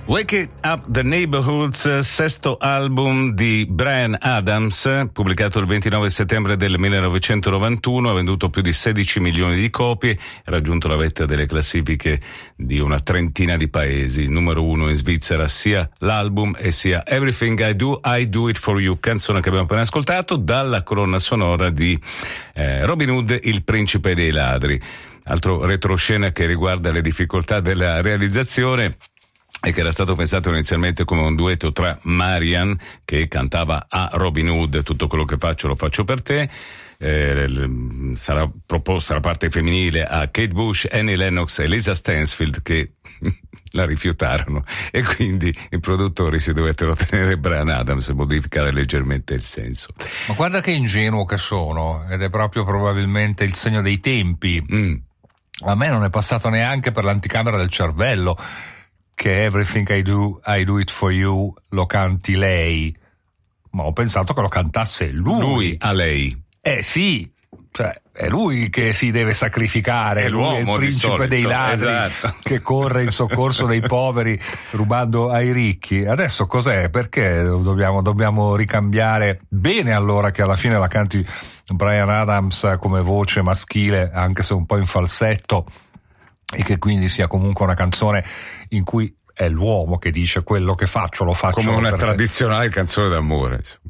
Wake Up the Neighborhoods, sesto album di Bryan Adams, pubblicato il 29 settembre del 1991, ha venduto più di 16 milioni di copie, ha raggiunto la vetta delle classifiche di una trentina di paesi, numero 1 in Svizzera sia l'album e sia Everything I Do It For You, canzone che abbiamo appena ascoltato dalla colonna sonora di Robin Hood, il principe dei ladri. Altro retroscena che riguarda le difficoltà della realizzazione e che era stato pensato inizialmente come un duetto tra Marian, che cantava a Robin Hood tutto quello che faccio lo faccio per te, sarà proposta la parte femminile a Kate Bush, Annie Lennox e Lisa Stansfield, che la rifiutarono e quindi i produttori si dovettero tenere Bryan Adams e modificare leggermente il senso. Ma guarda che ingenuo che sono, ed è proprio probabilmente il segno dei tempi. A me non è passato neanche per l'anticamera del cervello che Everything I Do It For You lo canti lei, ma ho pensato che lo cantasse lui a lei. Sì, cioè è lui che si deve sacrificare, è lui l'uomo è il principe solito, dei ladri, esatto, che corre in soccorso dei poveri rubando ai ricchi. Adesso cos'è? Perché dobbiamo ricambiare? Bene allora che alla fine la canti Bryan Adams come voce maschile, anche se un po' in falsetto, e che quindi sia comunque una canzone in cui è l'uomo che dice quello che faccio lo faccio come una tradizionale canzone d'amore.